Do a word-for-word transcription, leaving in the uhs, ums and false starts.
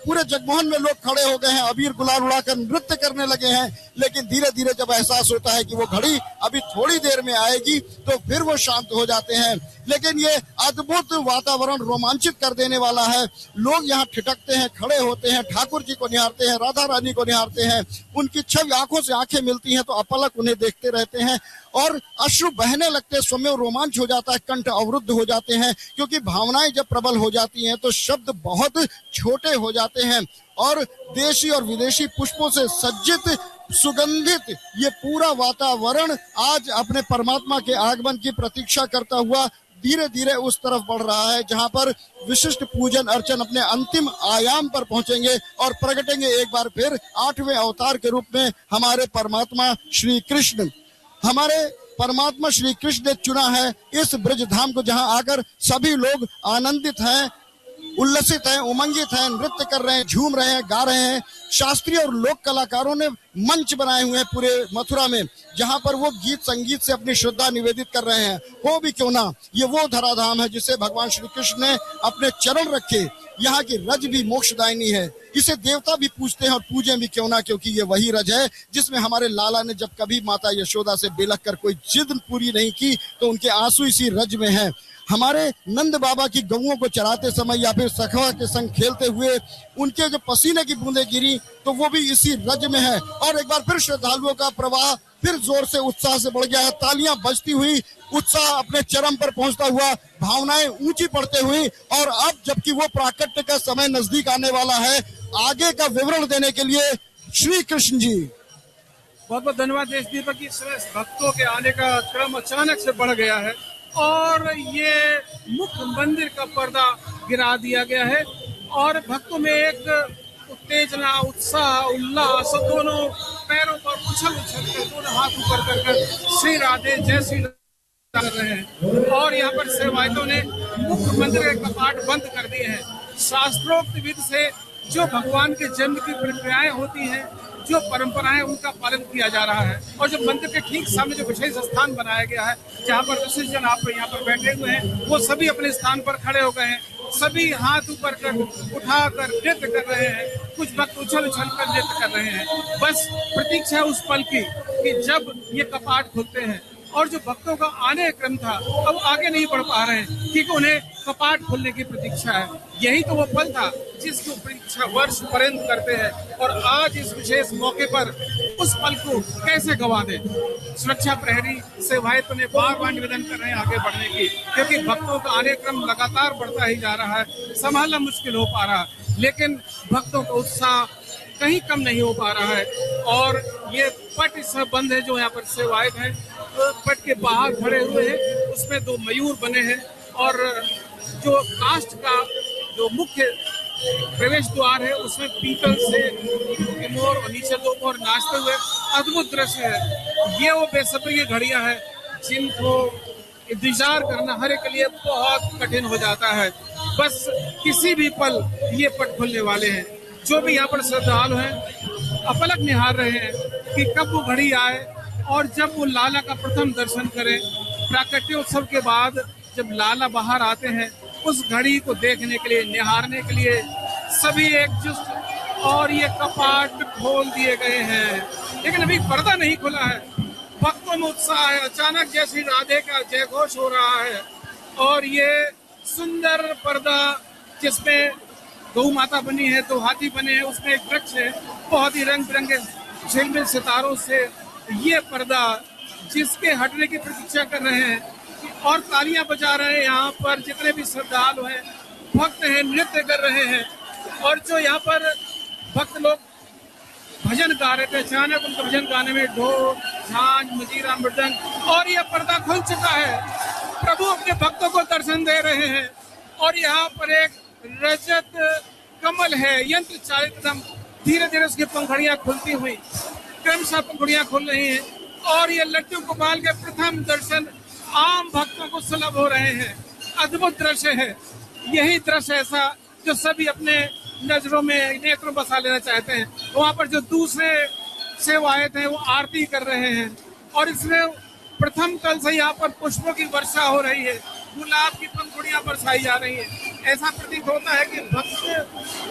पूरे जगमोहन में लोग खड़े हो गए हैं, अबीर गुलाल उड़ाकर नृत्य करने लगे हैं। लेकिन धीरे धीरे जब एहसास होता है कि वो घड़ी अभी थोड़ी देर में आएगी तो फिर वो शांत हो जाते हैं। लेकिन ये अद्भुत वातावरण रोमांचित कर देने वाला है। लोग यहाँ ठिठकते हैं, खड़े होते हैं, ठाकुर जी को निहारते हैं, राधा रानी को निहारते हैं। उनकी छवि आंखों से आंखें मिलती हैं तो अपलक उन्हें देखते रहते हैं और अश्रु बहने लगते, स्वयं रोमांच हो जाता है, कंठ अवरुद्ध हो जाते हैं। क्योंकि भावनाएं जब प्रबल हो जाती हैं तो शब्द बहुत छोटे हो जाते हैं और देशी और विदेशी पुष्पों से सज्जित सुगंधित ये पूरा वातावरण आज अपने परमात्मा के आगमन की प्रतीक्षा करता हुआ धीरे धीरे उस तरफ बढ़ रहा है जहां पर विशिष्ट पूजन अर्चन अपने अंतिम आयाम पर पहुंचेंगे और प्रगटेंगे एक बार फिर आठवें अवतार के रूप में हमारे परमात्मा श्री कृष्ण। हमारे परमात्मा श्री कृष्ण ने चुना है इस ब्रज धाम को जहां आकर सभी लोग आनंदित हैं, उल्लसित हैं, उमंगित हैं, नृत्य कर रहे हैं, झूम रहे हैं, गा रहे हैं। शास्त्रीय और लोक कलाकारों ने मंच बनाए हुए हैं पूरे मथुरा में जहां पर वो गीत संगीत से अपनी श्रद्धा निवेदित कर रहे हैं। हो भी क्यों ना, ये वो धराधाम है जिसे भगवान श्री कृष्ण ने अपने चरण रखे। यहाँ की रज भी मोक्षदायिनी है, इसे देवता भी पूजते हैं और पूजे भी क्यों ना, क्योंकि ये वही रज है जिसमें हमारे लाला ने जब कभी माता यशोदा से बिलख कर कोई जिद पूरी नहीं की तो उनके आंसू इसी रज में है। हमारे नंद बाबा की गऊओं को चराते समय या फिर सखवा के संग खेलते हुए उनके जो पसीने की बूंदें गिरी तो वो भी इसी रज में है। और एक बार फिर श्रद्धालुओं का प्रवाह फिर जोर से उत्साह से बढ़ गया है। तालियां बजती हुई उत्साह अपने चरम पर पहुंचता हुआ, भावनाएं ऊंची पड़ते हुई, और अब जबकि वो प्राकट्य का समय नजदीक आने वाला है, आगे का विवरण देने के लिए श्री कृष्ण जी। बहुत बहुत धन्यवाद देश दीपक की। भक्तों के आने का क्रम अचानक से बढ़ गया है और ये मुख्य मंदिर का पर्दा गिरा दिया गया है और भक्तों में एक उत्तेजना, उत्साह, उल्लास, दोनों पैरों पर उछल उछल कर, दोनों हाथ ऊपर कर कर श्री राधे जय श्री कर रहे हैं। और यहाँ पर सेवायतों ने मुख्य मंदिर के कपाट बंद कर दिए हैं। शास्त्रोक्त विधि से जो भगवान के जन्म की प्रक्रियाएं होती हैं, जो परंपराएं, उनका पालन किया जा रहा है। और जो मंदिर के ठीक सामने जो विशेष स्थान बनाया गया है जहाँ पर विशिष्ट जन आप यहाँ पर बैठे हुए हैं, वो सभी अपने स्थान पर खड़े हो गए हैं। सभी हाथ ऊपर कर उठाकर नृत्य कर रहे हैं, कुछ भक्त उछल उछल कर नृत्य कर रहे हैं। बस प्रतीक्षा है उस पल की कि जब ये कपाट खुलते हैं। और जो भक्तों का आने का क्रम था अब आगे नहीं बढ़ पा रहे हैं क्योंकि उन्हें कपाट खोलने की प्रतीक्षा है। यही तो वो पल था जिसकी प्रतीक्षा वर्ष पर्यंत करते हैं और आज इस विशेष मौके पर उस पल को कैसे गवा दें। सुरक्षा प्रहरी सेवायतों ने बार बार निवेदन कर रहे हैं आगे बढ़ने की, क्योंकि भक्तों का आने क्रम लगातार बढ़ता ही जा रहा है, संभालना मुश्किल हो पा रहा है। लेकिन भक्तों का उत्साह कहीं कम नहीं हो पा रहा है। और ये पट इस बंद है जो यहाँ पर सेवायत है, पट के बाहर खड़े हुए हैं, उसमें दो मयूर बने हैं और जो काष्ठ का जो मुख्य प्रवेश द्वार है उसमें पीतल से मोर और नीचे दो मोर नाचते हुए अद्भुत दृश्य है। ये वो बेसब्री की घड़ियां हैं जिनको इंतजार करना हर एक के लिए बहुत कठिन हो जाता है। बस किसी भी पल ये पट खुलने वाले हैं। जो भी यहाँ पर श्रद्धालु हैं अपलक निहार रहे हैं कि कब वो घड़ी आए और जब वो लाला का प्रथम दर्शन करें। प्राकट्योत्सव के बाद जब लाला बाहर आते हैं उस घड़ी को देखने के लिए, निहारने के लिए सभी एकजुट, और ये कपाट खोल दिए गए हैं। लेकिन अभी पर्दा नहीं खुला है। भक्तों में उत्साह है। अचानक जय श्री राधे का जय घोष हो रहा है और ये सुंदर पर्दा जिसमें गौ माता बनी है, दो हाथी बने हैं, उसमें एक वृक्ष है, बहुत ही रंग बिरंगे झिलमिल सितारों से ये पर्दा जिसके हटने की प्रतीक्षा कर रहे हैं और तालियां बजा रहे हैं। यहाँ पर जितने भी श्रद्धालु हैं, भक्त हैं, नृत्य कर रहे हैं। और जो यहाँ पर भक्त लोग भजन गा रहे थे, अचानक उनके भजन गाने में ढोल, झांझ, मजीरा, मृदंग, और यह पर्दा खुल चुका है। प्रभु अपने भक्तों को दर्शन दे रहे हैं और यहाँ पर एक रजत कमल है, यंत्र चालित दम, धीरे धीरे उसकी पंखुड़ियां खुलती हुई क्रमशः पंखुड़ियां खुल रही हैं और ये लड्डू गोपाल के प्रथम दर्शन आम भक्तों को सुलभ हो रहे हैं। अद्भुत दृश्य है। यही दृश्य ऐसा जो सभी अपने नजरों में, नेत्रों बसा लेना चाहते हैं। वहाँ पर जो दूसरे सेवायत हैं वो आरती कर रहे हैं और इसमें प्रथम कल से यहाँ पर पुष्पों की वर्षा हो रही है, गुलाब की पंखुड़ियां बरसाई जा रही है। ऐसा प्रतीत होता है कि भक्त